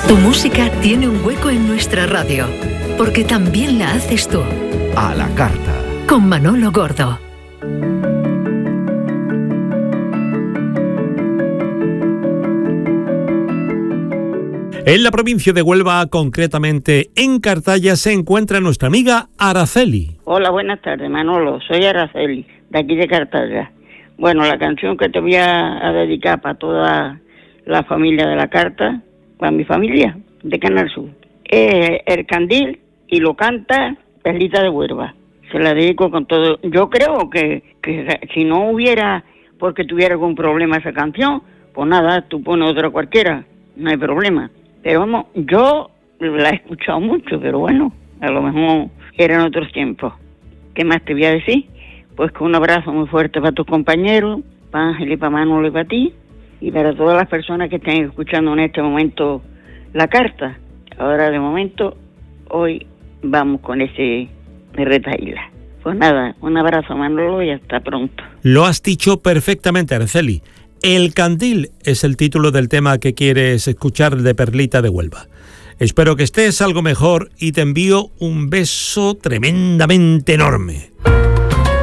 Tu música tiene un hueco en nuestra radio, porque también la haces tú. A la carta. Con Manolo Gordo. En la provincia de Huelva, concretamente en Cartaya, se encuentra nuestra amiga Araceli. Hola, buenas tardes, Manolo. Soy Araceli, de aquí de Cartaya. Bueno, la canción que te voy a dedicar para toda la familia de la carta, para mi familia de Canal Sur, es El Candil y lo canta Perlita de Huelva. Se la dedico con todo. Yo creo que si no hubiera, porque tuviera algún problema esa canción, pues nada, tú pones otra cualquiera, no hay problema. Pero vamos, yo la he escuchado mucho, pero bueno, a lo mejor eran otros tiempos. ¿Qué más te voy a decir? Pues que un abrazo muy fuerte para tus compañeros, para Ángel y para Manolo y para ti, y para todas las personas que estén escuchando en este momento la carta. Ahora de momento, hoy vamos con ese de Retaíla. Pues nada, un abrazo, Manolo, y hasta pronto. Lo has dicho perfectamente, Araceli. El Candil es el título del tema que quieres escuchar de Perlita de Huelva. Espero que estés algo mejor y te envío un beso tremendamente enorme.